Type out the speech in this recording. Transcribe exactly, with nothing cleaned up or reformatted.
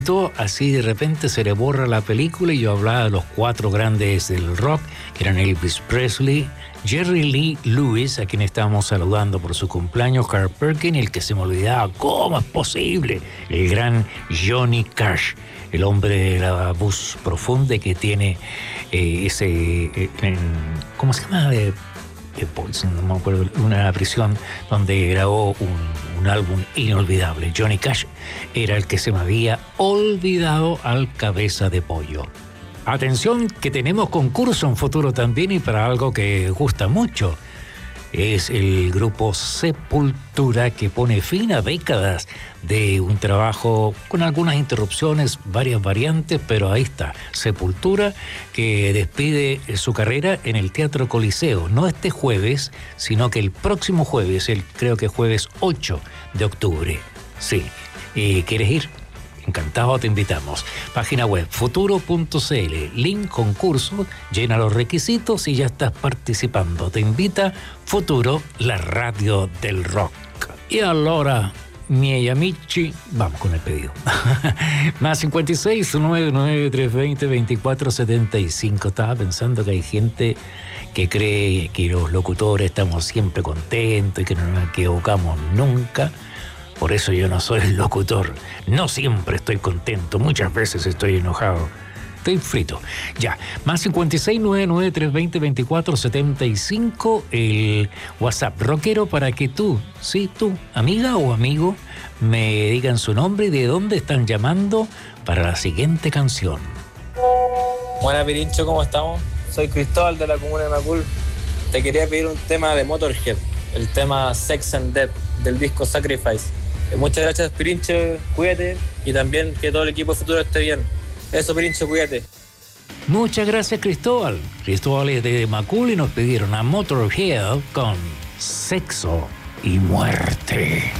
Así de repente se le borra la película y yo hablaba de los cuatro grandes del rock, que eran Elvis Presley, Jerry Lee Lewis, a quien estábamos saludando por su cumpleaños, Carl Perkins, el que se me olvidaba, ¿cómo es posible? El gran Johnny Cash, el hombre de la voz profunda que tiene eh, ese, eh, en, ¿cómo se llama? De, de Poison, no me acuerdo, una prisión donde grabó un, un álbum inolvidable. Johnny Cash era el que se me había olvidado al cabeza de pollo. Atención, que tenemos concurso en futuro también y para algo que gusta mucho. Es el grupo Sepultura, que pone fin a décadas de un trabajo con algunas interrupciones, varias variantes, pero ahí está, Sepultura, que despide su carrera en el Teatro Coliseo, no este jueves, sino que el próximo jueves, el, creo que jueves ocho de octubre. Sí, ¿y quieres ir? Encantado, te invitamos. Página web futuro punto c l, link concurso, llena los requisitos y ya estás participando. Te invita Futuro, la radio del rock. Y ahora, miei amici, vamos con el pedido. Más cincuenta y seis, nueve nueve tres dos cero, veinticuatro setenta y cinco. Estaba pensando que hay gente que cree que los locutores estamos siempre contentos y que no nos equivocamos nunca. Por eso yo no soy el locutor. No siempre estoy contento. Muchas veces estoy enojado. Estoy frito. Ya. Más cincuenta y seis, nueve nueve tres dos cero, veinticuatro setenta y cinco. El WhatsApp rockero para que tú, sí, tú, amiga o amigo, me digan su nombre y de dónde están llamando para la siguiente canción. Buenas, Pirincho, ¿cómo estamos? Soy Cristóbal de la comuna de Macul. Te quería pedir un tema de Motorhead, el tema Sex and Death del disco Sacrifice. Muchas gracias, Pirincho, cuídate, y también que todo el equipo de Futuro esté bien. Eso, Pirincho, cuídate. Muchas gracias, Cristóbal. Cristóbal es de Macul y nos pidieron a Motorhead con Sexo y Muerte.